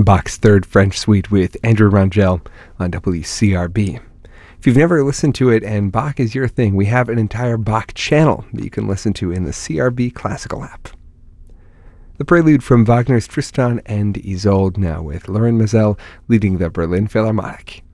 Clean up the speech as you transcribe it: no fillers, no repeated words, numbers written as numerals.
Bach's Third French Suite with Andrew Rangel on WCRB. If you've never listened to it and Bach is your thing, we have an entire Bach channel that you can listen to in the CRB Classical app. The prelude from Wagner's Tristan and Isolde now with Lorin Maazel leading the Berlin Philharmonic.